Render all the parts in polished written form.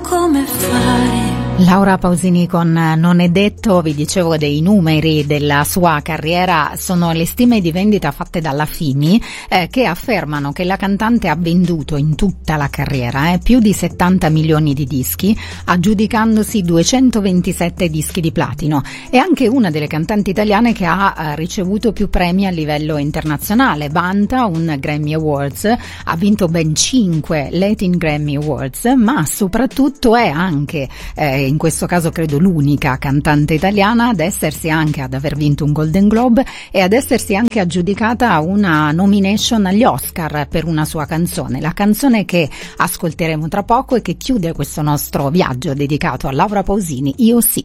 come fare. Laura Pausini con Non è detto. Vi dicevo dei numeri della sua carriera, sono le stime di vendita fatte dalla FIMI che affermano che la cantante ha venduto in tutta la carriera più di 70 milioni di dischi, aggiudicandosi 227 dischi di platino. È anche una delle cantanti italiane che ha ricevuto più premi a livello internazionale, vanta un Grammy Awards, ha vinto ben 5 Latin Grammy Awards, ma soprattutto è anche in questo caso credo l'unica cantante italiana ad aver vinto un Golden Globe e ad essersi anche aggiudicata una nomination agli Oscar per una sua canzone, la canzone che ascolteremo tra poco e che chiude questo nostro viaggio dedicato a Laura Pausini, Io sì.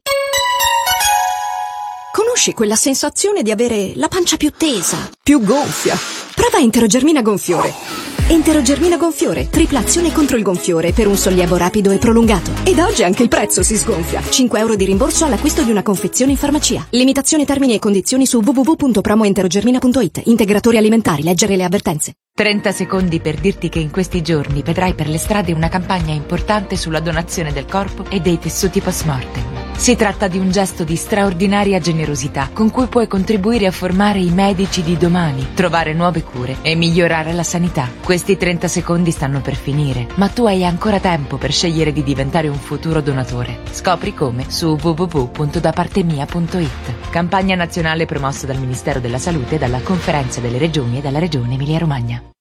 Conosci quella sensazione di avere la pancia più tesa, più gonfia? Prova Enterogermina Gonfiore. Enterogermina Gonfiore, tripla azione contro il gonfiore per un sollievo rapido e prolungato. Ed oggi anche il prezzo si sgonfia. 5 euro di rimborso all'acquisto di una confezione in farmacia. Limitazioni, termini e condizioni su www.promoenterogermina.it. Integratori alimentari, leggere le avvertenze. 30 secondi per dirti che in questi giorni vedrai per le strade una campagna importante sulla donazione del corpo e dei tessuti post-mortem. Si tratta di un gesto di straordinaria generosità con cui puoi contribuire a formare i medici di domani, trovare nuove cure e migliorare la sanità. Questi 30 secondi stanno per finire, ma tu hai ancora tempo per scegliere di diventare un futuro donatore. Scopri come su www.dapartemia.it. Campagna nazionale promossa dal Ministero della Salute, dalla Conferenza delle Regioni e dalla Regione Emilia-Romagna.